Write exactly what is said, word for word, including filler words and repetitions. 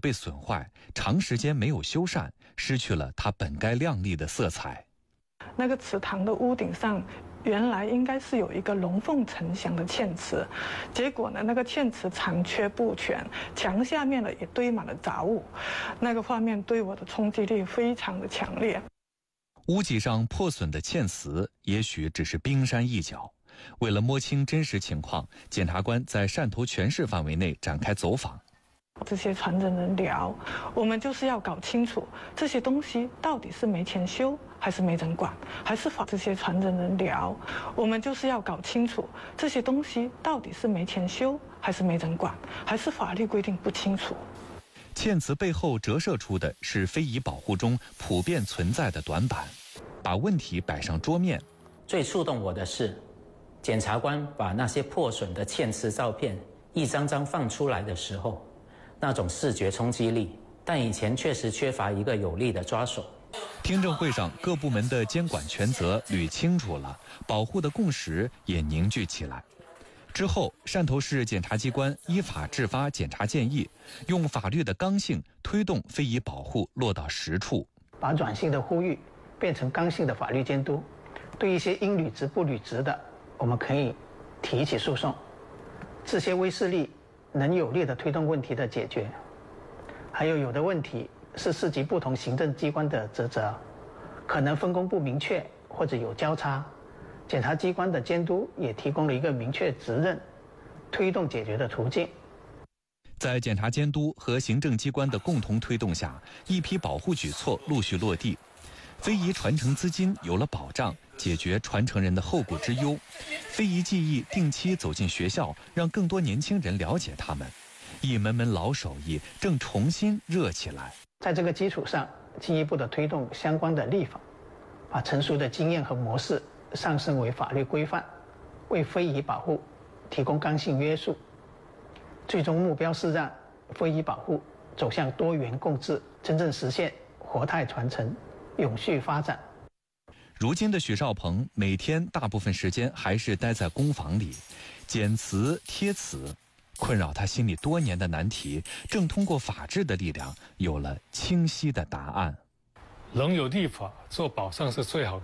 被损坏，长时间没有修缮，失去了它本该亮丽的色彩。 那个祠堂的屋顶上原来应该是有一个龙凤呈祥的嵌瓷，结果呢，那个嵌瓷残缺不全，墙下面呢也堆满了杂物，那个画面对我的冲击力非常的强烈。 屋脊上破损的嵌瓷也许只是冰山一角。为了摸清真实情况，检察官在汕头全市范围内展开走访。 这些传承人聊，我们就是要搞清楚这些东西到底是没钱修，还是没人管，还是法。这些传承人聊，我们就是要搞清楚这些东西到底是没钱修，还是没人管，还是法律规定不清楚。 嵌瓷背后折射出的是非遗保护中普遍存在的短板，把问题摆上桌面。 最触动我的是，检察官把那些破损的嵌瓷照片一张张放出来的时候，那种视觉冲击力，但以前确实缺乏一个有力的抓手。 听证会上，各部门的监管权责捋清楚了，保护的共识也凝聚起来。之后，汕头市检察机关依法制发检察建议，用法律的刚性推动非遗保护落到实处， 把软性的呼吁变成刚性的法律监督。对一些应履职不履职的，我们可以提起诉讼。这些威势力能有力地推动问题的解决。还有有的问题是涉及不同行政机关的职责，可能分工不明确或者有交叉，检察机关的监督也提供了一个明确责任推动解决的途径。 在检察监督和行政机关的共同推动下，一批保护举措陆续落地，非遗传承资金有了保障，解决传承人的后顾之忧。非遗技艺定期走进学校，让更多年轻人了解他们。一门门老手艺正重新热起来。 在这个基础上，进一步的推动相关的立法，把成熟的经验和模式上升为法律规范，为非遗保护提供刚性约束。最终目标是让非遗保护走向多元共治，真正实现活态传承、永续发展。 如今的许少鹏每天大部分时间还是待在工坊里，剪瓷贴瓷，困扰他心里多年的难题，正通过法治的力量有了清晰的答案。 能有立法做保障是最好的，